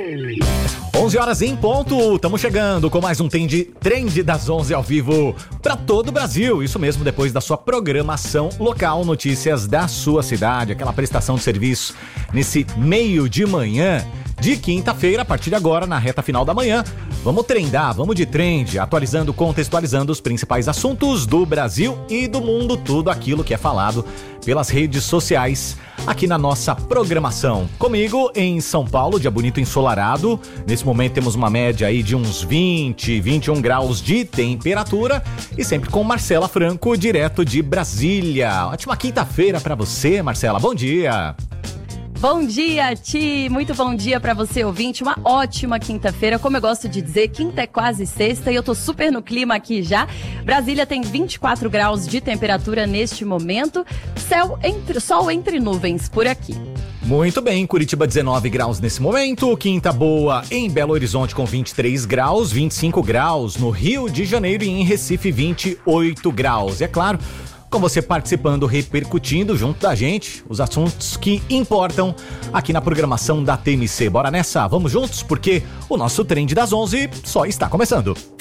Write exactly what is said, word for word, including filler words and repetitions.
onze horas em ponto, estamos chegando com mais um Trend, Trend das onze ao vivo para todo o Brasil. Isso mesmo, depois da sua programação local, notícias da sua cidade, aquela prestação de serviço nesse meio de manhã de quinta-feira, a partir de agora, na reta final da manhã. Vamos trendar, vamos de trend, atualizando, contextualizando os principais assuntos do Brasil e do mundo, tudo aquilo que é falado pelas redes sociais aqui na nossa programação. Comigo em São Paulo, dia bonito ensolarado. Nesse momento temos uma média aí de uns vinte, vinte e um graus de temperatura e sempre com Marcela Franco, direto de Brasília. Ótima quinta-feira pra você, Marcela. Bom dia. Bom dia, Ti! Muito bom dia pra você, ouvinte. Uma ótima quinta-feira. Como eu gosto de dizer, quinta é quase sexta e eu tô super no clima aqui já. Brasília tem vinte e quatro graus de temperatura neste momento. Céu entre, sol entre nuvens por aqui. Muito bem, Curitiba dezenove graus nesse momento, quinta boa em Belo Horizonte com vinte e três graus, vinte e cinco graus no Rio de Janeiro e em Recife vinte e oito graus. E é claro, com você participando, repercutindo junto da gente os assuntos que importam aqui na programação da T M C. Bora nessa, vamos juntos, porque o nosso Trend das onze só está começando.